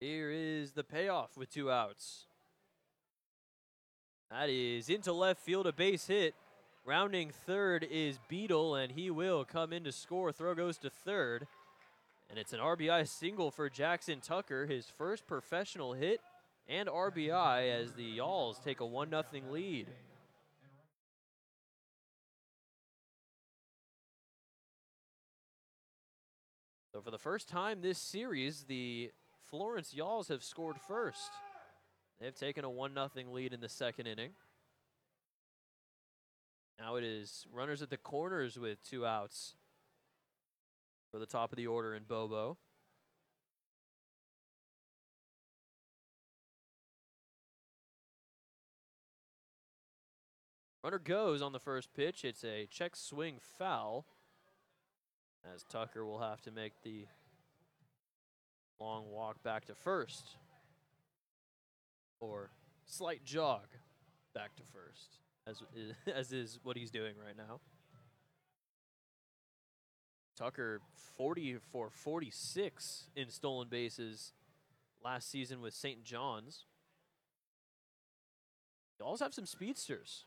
Here is the payoff with 2 outs. That is into left field, a base hit. Rounding third is Beetle, and he will come in to score. Throw goes to third. And it's an RBI single for Jackson Tucker, his first professional hit and RBI as the Y'alls take a 1-0 lead. So for the first time this series, the Florence Y'alls have scored first. They've taken a 1-0 lead in the second inning. Now it is runners at the corners with 2 outs for the top of the order in Bobo. Runner goes on the first pitch. It's a check swing foul, as Tucker will have to make the long walk back to first, or slight jog back to first, as is what he's doing right now. Tucker 40 for 46 in stolen bases last season with St. John's. They also have some speedsters.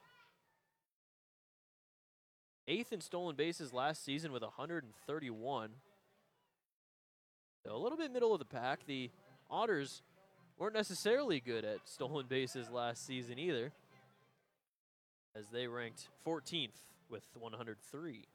8th in stolen bases last season with 131. So a little bit middle of the pack. The Otters weren't necessarily good at stolen bases last season either, as they ranked 14th with 103.